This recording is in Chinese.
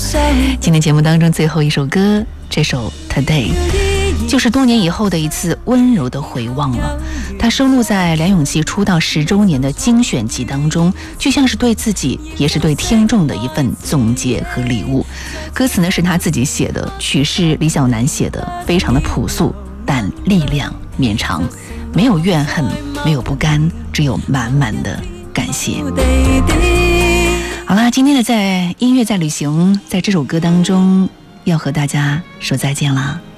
今天节目当中最后一首歌，这首 Today 就是多年以后的一次温柔的回望了。它收录在梁咏琪出道10周年的精选集当中，就像是对自己也是对听众的一份总结和礼物。歌词呢是他自己写的，曲是李小男写的，非常的朴素，但力量绵长，没有怨恨，没有不甘，只有满满的感谢。好啦，今天的在音乐在旅行，在这首歌当中要和大家说再见啦。